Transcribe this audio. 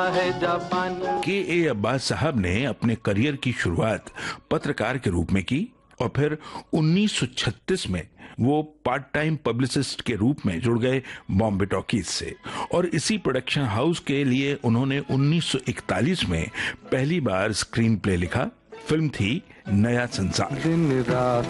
है जापानी। के अब्बास साहब ने अपने करियर की शुरुआत पत्रकार के रूप में की और फिर 1936 में वो पार्ट टाइम पब्लिसिस्ट के रूप में जुड़ गए बॉम्बे टॉकीज से और इसी प्रोडक्शन हाउस के लिए उन्होंने 1941 में पहली बार स्क्रीन प्ले लिखा। फिल्म थी नया संसार। दिन रात